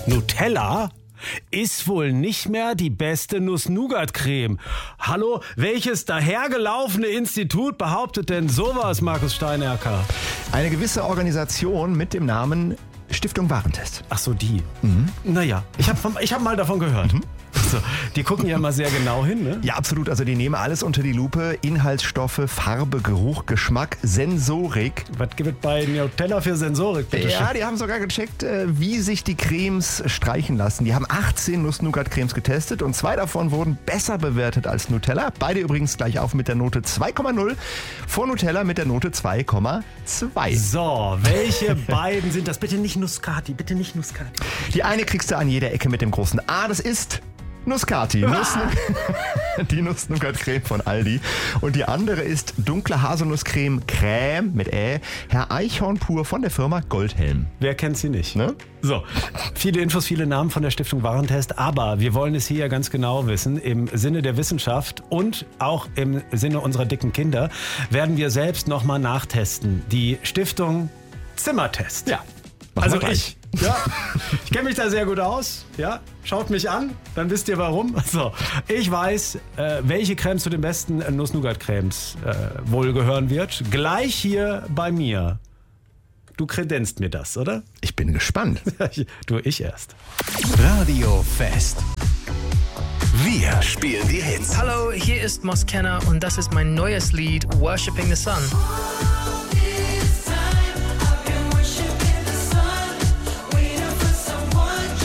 Nutella ist wohl nicht mehr die beste Nuss-Nougat-Creme. Hallo, welches dahergelaufene Institut behauptet denn sowas, Markus Steinerker? Eine gewisse Organisation mit dem Namen Stiftung Warentest. Ach so, die. Naja, ich hab mal davon gehört. So, die gucken ja mal sehr genau hin, ne? Ja, absolut. Also die nehmen alles unter die Lupe. Inhaltsstoffe, Farbe, Geruch, Geschmack, Sensorik. Was gibt es bei Nutella für Sensorik, bitte schön? Ja, die haben sogar gecheckt, wie sich die Cremes streichen lassen. Die haben 18 Nuss-Nougat-Cremes getestet und 2 davon wurden besser bewertet als Nutella. Beide übrigens gleich auf mit der Note 2,0 vor Nutella mit der Note 2,2. So, welche beiden sind das? Bitte nicht Nuskati, bitte nicht Nuskati. Die eine kriegst du an jeder Ecke mit dem großen A, das ist Nuskati, die Nuss-Nougat-Creme von Aldi. Und die andere ist dunkle Haselnusscreme mit Ä, Herr Eichhorn pur von der Firma Goldhelm. Wer kennt sie nicht? Ne? So, viele Infos, viele Namen von der Stiftung Warentest, aber wir wollen es hier ja ganz genau wissen. Im Sinne der Wissenschaft und auch im Sinne unserer dicken Kinder werden wir selbst nochmal nachtesten. Die Stiftung Zimmertest. Ja. Also ich kenne mich da sehr gut aus. Ja, schaut mich an, dann wisst ihr warum. So, ich weiß, welche Creme zu den besten Nuss-Nougat-Cremes wohl gehören wird. Gleich hier bei mir. Du kredenzt mir das, oder? Ich bin gespannt. Ich erst. Radio Fest. Wir spielen die Hits. Hallo, hier ist Moskenna und das ist mein neues Lied Worshipping the Sun.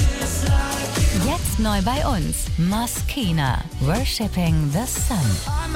Jetzt neu bei uns, Moskenna, Worshipping the Sun.